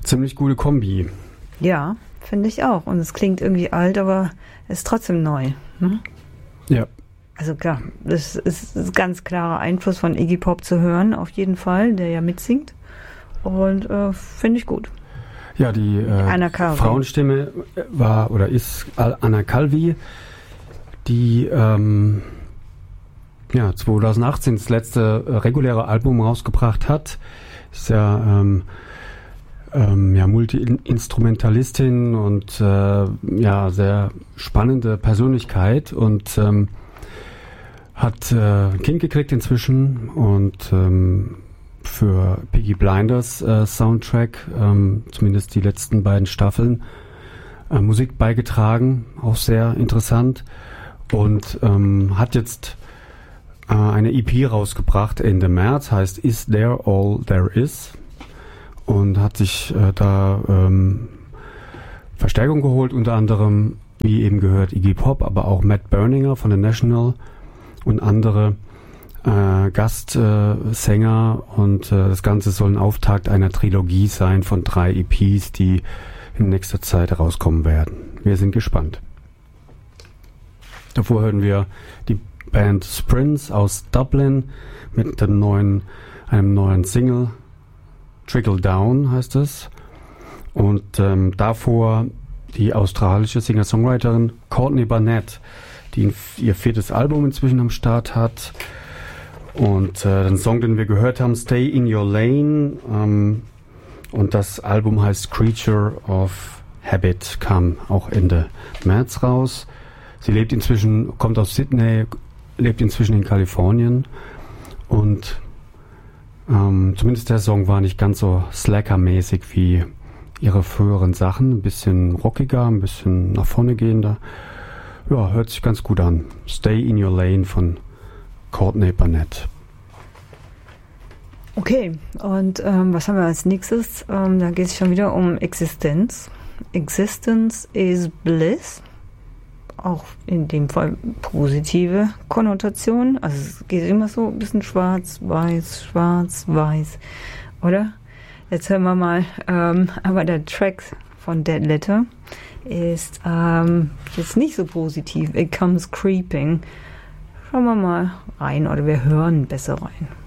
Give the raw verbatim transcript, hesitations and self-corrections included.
ziemlich gute Kombi. Ja, finde ich auch. Und es klingt irgendwie alt, aber es ist trotzdem neu. Hm? Ja. Also klar, das ist ein ganz klarer Einfluss von Iggy Pop zu hören, auf jeden Fall, der ja mitsingt. Und äh, finde ich gut. Ja, die äh, Frauenstimme war oder ist Anna Calvi, die ähm, ja, zwanzig achtzehn das letzte äh, reguläre Album rausgebracht hat. Ist ja, ähm, ähm, ja Multi-Instrumentalistin und äh, ja, sehr spannende Persönlichkeit und ähm, hat äh, ein Kind gekriegt inzwischen und ähm, für Peaky Blinders äh, Soundtrack, ähm, zumindest die letzten beiden Staffeln, äh, Musik beigetragen, auch sehr interessant und ähm, hat jetzt äh, eine E P rausgebracht Ende März, heißt Is There All There Is und hat sich äh, da ähm, Verstärkung geholt, unter anderem, wie eben gehört, Iggy Pop, aber auch Matt Berninger von The National und andere äh, Gastsänger äh, und äh, das Ganze soll ein Auftakt einer Trilogie sein von drei E Ps, die in nächster Zeit rauskommen werden. Wir sind gespannt. Davor hören wir die Band Sprints aus Dublin mit dem neuen, einem neuen Single, Trickle Down heißt es. Und ähm, davor die australische Singer-Songwriterin Courtney Barnett, die ihr viertes Album inzwischen am Start hat. Und äh, den Song, den wir gehört haben, Stay in Your Lane. Ähm, und das Album heißt Creature of Habit, kam auch Ende März raus. Sie lebt inzwischen, kommt aus Sydney, lebt inzwischen in Kalifornien. Und ähm, zumindest der Song war nicht ganz so Slacker-mäßig wie ihre früheren Sachen. Ein bisschen rockiger, ein bisschen nach vorne gehender. Ja, hört sich ganz gut an. Stay in Your Lane von Courtney Barnett. Okay, und ähm, was haben wir als nächstes? Ähm, da geht es schon wieder um Existenz. Existence is Bliss. Auch in dem Fall positive Konnotation. Also es geht immer so ein bisschen schwarz, weiß, schwarz, weiß. Oder? Jetzt hören wir mal. Ähm, aber der Track von Dead Letter ist ähm, jetzt nicht so positiv. It comes creeping. Schauen wir mal rein oder wir hören besser rein.